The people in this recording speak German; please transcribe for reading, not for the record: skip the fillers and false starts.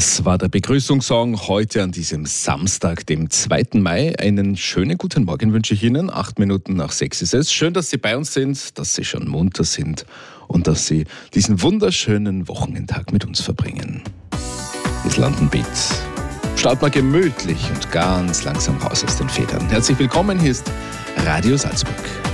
Das war der Begrüßungssong heute an diesem Samstag, dem 2. Mai. Einen schönen guten Morgen wünsche ich Ihnen. 8 Minuten nach 6 ist es. Schön, dass Sie bei uns sind, dass Sie schon munter sind und dass Sie diesen wunderschönen Wochenendtag mit uns verbringen. Das London Beat. Starten wir gemütlich und ganz langsam raus aus den Federn. Herzlich willkommen, hier ist Radio Salzburg.